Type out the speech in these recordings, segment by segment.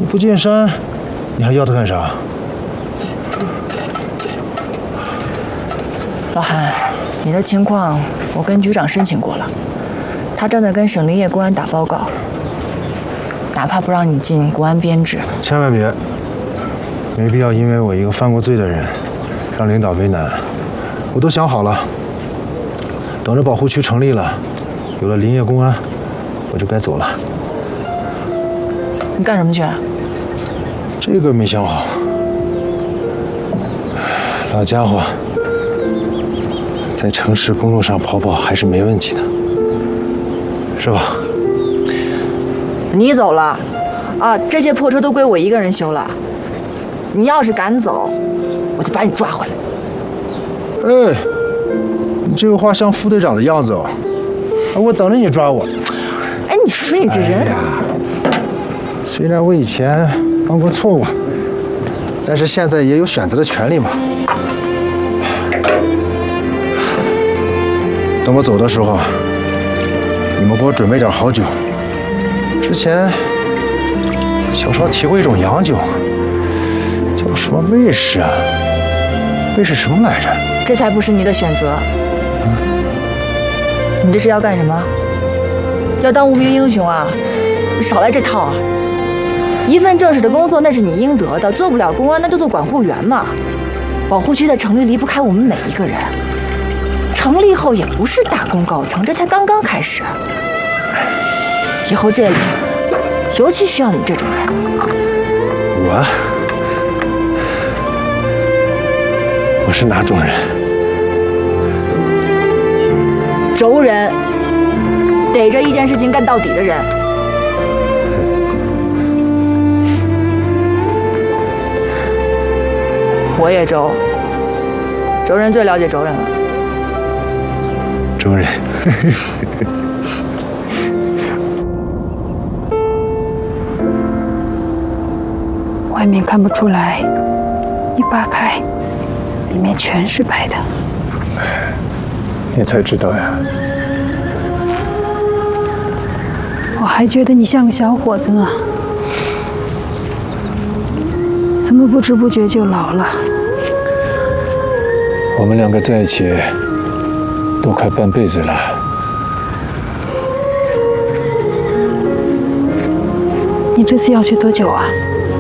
你不进山，你还要他干啥？ 老韩，你的情况我跟局长申请过了，他正在跟省林业公安打报告，哪怕不让你进公安编制， 千万别，没必要因为我一个犯过罪的人，让领导为难。我都想好了，等着保护区成立了，有了林业公安，我就该走了。 你干什么去？ 这个没想好。老家伙，在城市公路上跑跑还是没问题的，是吧？ 你走了，啊，这些破车都归我一个人修了。你要是敢走，我就把你抓回来。 哎，你这个话像副队长的样子哦。我等着你抓我。 哎，你说你这人。 哎呀，虽然我以前犯过错误，但是现在也有选择的权利嘛。等我走的时候，你们给我准备点好酒。之前小少提过一种洋酒，叫什么卫士啊？卫士什么来着？ 这才不是你的选择。你这是要干什么？要当无名英雄啊？你少来这套啊！一份正式的工作那是你应得的，做不了公安那就做管护员嘛。保护区的成立离不开我们每一个人，成立后也不是大功告成，这才刚刚开始。以后这里尤其需要你这种人。 我是哪种人？ 轴人，逮着一件事情干到底的人。我也轴，轴人最了解轴人了。 轴人。 外面看不出来，一扒开，里面全是白的。 你才知道呀。 我还觉得你像个小伙子呢，怎么不知不觉就老了？ 我们两个在一起都快半辈子了。 你这次要去多久啊？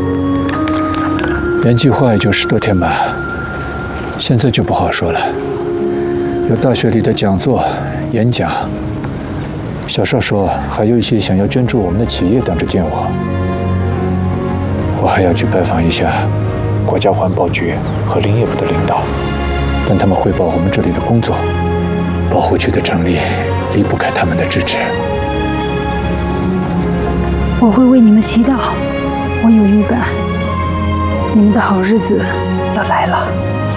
原计划也就10多天吧，现在就不好说了。有大学里的讲座、演讲，小邵说还有一些想要捐助我们的企业等着见我。我还要去拜访一下国家环保局和林业部的领导，跟他们汇报我们这里的工作。保护区的成立离不开他们的支持。 我会为你们祈祷，我有预感，你们的好日子要来了。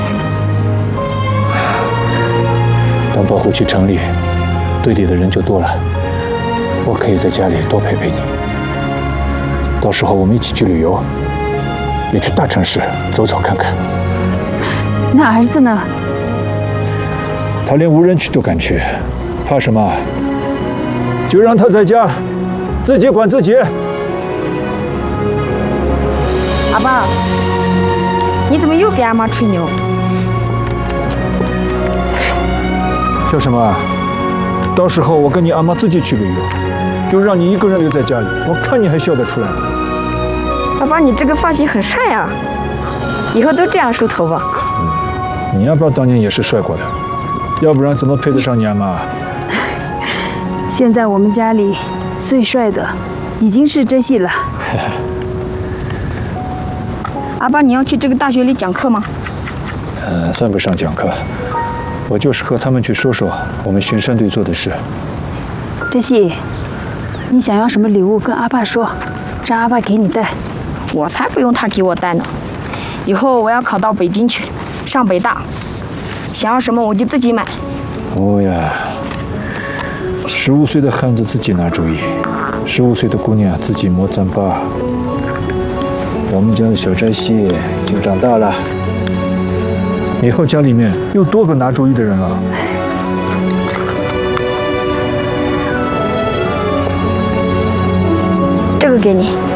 等保护区成立，队里的人就多了，我可以在家里多陪陪你。到时候我们一起去旅游，也去大城市走走看看。 那儿子呢？ 他连无人区都敢去，怕什么？就让他在家自己管自己。 阿爸，你怎么又给俺妈吹牛？ 叫什么？到时候我跟你阿妈自己去旅游，就让你一个人留在家里，我看你还笑得出来吗？ 阿爸，你这个发型很帅呀，以后都这样梳头发。 你要不要当年也是帅过的？要不然怎么配得上你阿妈？ 现在我们家里最帅的已经是真系了。 阿爸，你要去这个大学里讲课吗？ 算不上讲课，我就是和他们去说说我们巡山队做的事。 真系，你想要什么礼物跟阿爸说，让阿爸给你带。 我才不用他给我带呢，以后我要考到北京去，上北大，想要什么我就自己买。 哦呀，15岁的汉子自己拿主意，15岁的姑娘自己摸糌粑。我们家的小摘西就长大了，以后家里面又多个拿主意的人了。 这个给你。